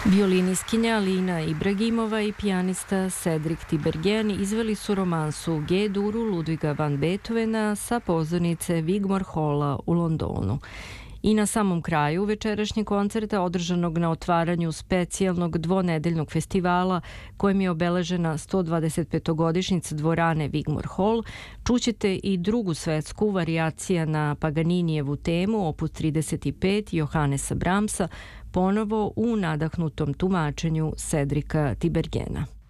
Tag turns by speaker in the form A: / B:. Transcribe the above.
A: Violinistkinja Lina Ibragimova i pijanista Cedric Tiberghien izveli su romansu G-duru Ludviga van Beethovena sa pozornice Wigmore Halla u Londonu. I na samom kraju večerašnjeg koncerta održanog na otvaranju specijalnog dvonedeljnog festivala kojem je obeležena 125-godišnjica dvorane Wigmore Hall, čućete i drugu svetsku varijacija na Paganinijevu temu opus 35 Johannesa Brahmsa, ponovo u nadahnutom tumačenju Cedrica Tiberghena.